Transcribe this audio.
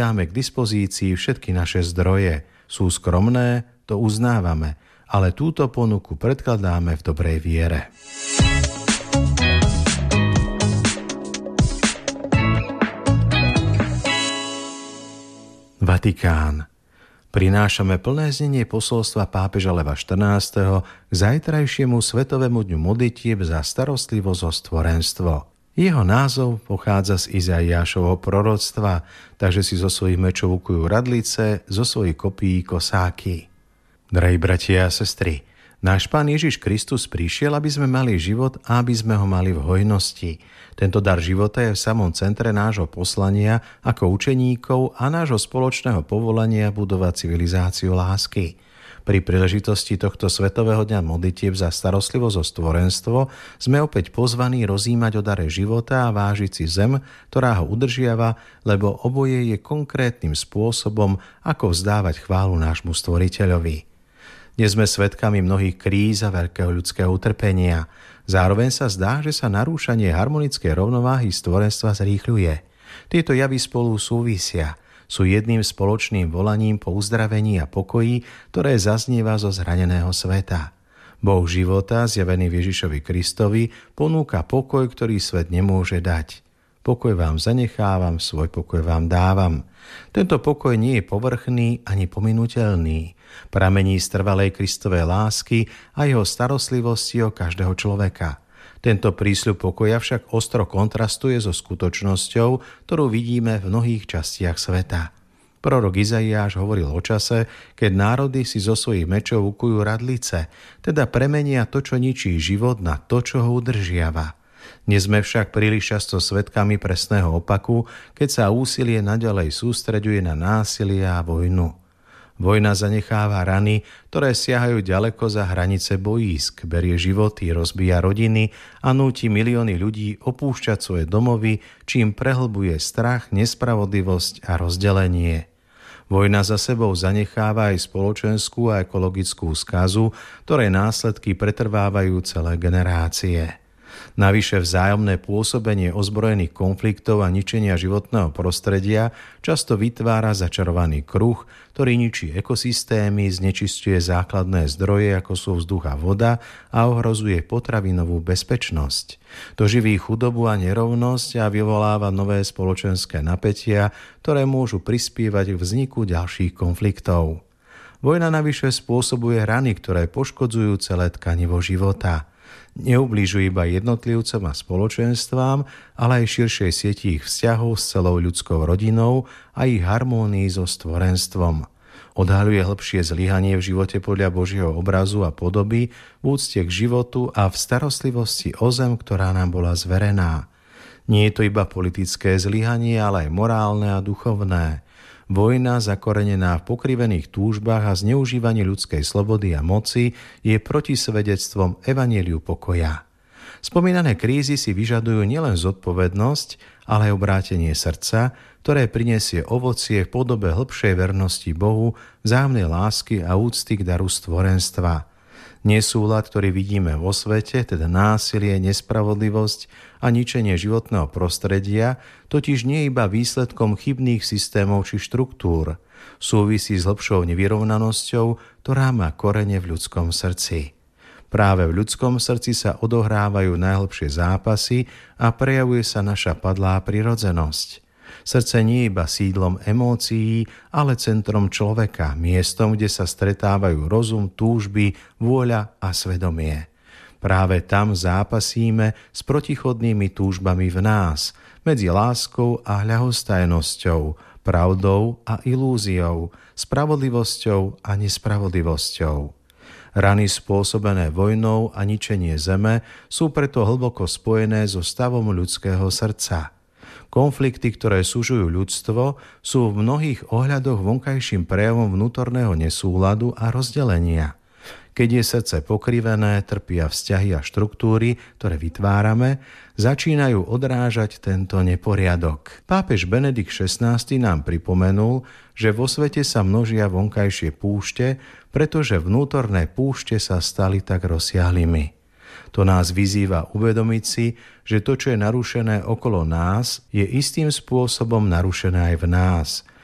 dáme k dispozícii všetky naše zdroje. Sú skromné, to uznávame, ale túto ponuku predkladáme v dobrej viere. Vatikán. Prinášame plné znenie posolstva pápeža Leva XIV. K zajtrajšiemu Svetovému dňu modlitieb za starostlivosť o stvorenstvo. Jeho názov pochádza z Izaiášovho proroctva, takže si zo svojich mečov ukujú radlice, zo svojich kopií kosáky. Drahí bratia a sestry, náš Pán Ježiš Kristus prišiel, aby sme mali život a aby sme ho mali v hojnosti. Tento dar života je v samom centre nášho poslania ako učeníkov a nášho spoločného povolania budovať civilizáciu lásky. Pri príležitosti tohto Svetového dňa modlitieb za starostlivosť o stvorenstvo sme opäť pozvaní rozímať o dare života a vážiť si zem, ktorá ho udržiava, lebo oboje je konkrétnym spôsobom, ako vzdávať chválu nášmu stvoriteľovi. Dnes sme svedkami mnohých kríz a veľkého ľudského utrpenia. Zároveň sa zdá, že sa narúšanie harmonickej rovnováhy stvorenstva zrýchľuje. Tieto javy spolu súvisia. Sú jedným spoločným volaním po uzdravení a pokoji, ktoré zaznieva zo zraneného sveta. Boh života, zjavený v Ježišovi Kristovi, ponúka pokoj, ktorý svet nemôže dať. Pokoj vám zanechávam, svoj pokoj vám dávam. Tento pokoj nie je povrchný ani pominuteľný. Pramení z trvalej Kristovej lásky a jeho starostlivosti o každého človeka. Tento prísľub pokoja však ostro kontrastuje so skutočnosťou, ktorú vidíme v mnohých častiach sveta. Prorok Izaiáš hovoril o čase, keď národy si zo svojich mečov ukujú radlice, teda premenia to, čo ničí život, na to, čo ho udržiava. Dnes sme však príliš často svedkami presného opaku, keď sa úsilie naďalej sústreďuje na násilie a vojnu. Vojna zanecháva rany, ktoré siahajú ďaleko za hranice bojísk, berie životy, rozbíja rodiny a núti milióny ľudí opúšťať svoje domovy, čím prehlbuje strach, nespravodlivosť a rozdelenie. Vojna za sebou zanecháva aj spoločenskú a ekologickú skazu, ktoré následky pretrvávajú celé generácie. Navyše vzájomné pôsobenie ozbrojených konfliktov a ničenia životného prostredia často vytvára začarovaný kruh, ktorý ničí ekosystémy, znečisťuje základné zdroje, ako sú vzduch a voda, a ohrozuje potravinovú bezpečnosť. To živí chudobu a nerovnosť a vyvoláva nové spoločenské napätia, ktoré môžu prispievať k vzniku ďalších konfliktov. Vojna navyše spôsobuje rany, ktoré poškodzujú celé tkanivo života. Neubližujú iba jednotlivcom a spoločenstvám, ale aj širšej sieti ich vzťahov s celou ľudskou rodinou a ich harmónii so stvorenstvom. Odhaľuje hlbšie zlyhanie v živote podľa Božieho obrazu a podoby, v úcte k životu a v starostlivosti o zem, ktorá nám bola zverená. Nie je to iba politické zlyhanie, ale aj morálne a duchovné. Vojna, zakorenená v pokrivených túžbách a zneužívaní ľudskej slobody a moci, je protisvedectvom evanjeliu pokoja. Spomínané krízy si vyžadujú nielen zodpovednosť, ale aj obrátenie srdca, ktoré prinesie ovocie v podobe hlbšej vernosti Bohu, vzájomnej lásky a úcty k daru stvorenstva. Nesúlad, ktorý vidíme vo svete, teda násilie, nespravodlivosť a ničenie životného prostredia, totiž nie je iba výsledkom chybných systémov či štruktúr. Súvisí s hlbšou nevyrovnanosťou, ktorá má korene v ľudskom srdci. Práve v ľudskom srdci sa odohrávajú najhlbšie zápasy a prejavuje sa naša padlá prirodzenosť. Srdce nie je iba sídlom emócií, ale centrom človeka, miestom, kde sa stretávajú rozum, túžby, vôľa a svedomie. Práve tam zápasíme s protichodnými túžbami v nás, medzi láskou a ľahostajnosťou, pravdou a ilúziou, spravodlivosťou a nespravodlivosťou. Rany spôsobené vojnou a ničenie zeme sú preto hlboko spojené so stavom ľudského srdca. Konflikty, ktoré sužujú ľudstvo, sú v mnohých ohľadoch vonkajším prejavom vnútorného nesúladu a rozdelenia. Keď je srdce pokrivené, trpia vzťahy a štruktúry, ktoré vytvárame, začínajú odrážať tento neporiadok. Pápež Benedikt XVI nám pripomenul, že vo svete sa množia vonkajšie púšte, pretože vnútorné púšte sa stali tak rozsiahlými. To nás vyzýva uvedomiť si, že to, čo je narušené okolo nás, je istým spôsobom narušené aj v nás.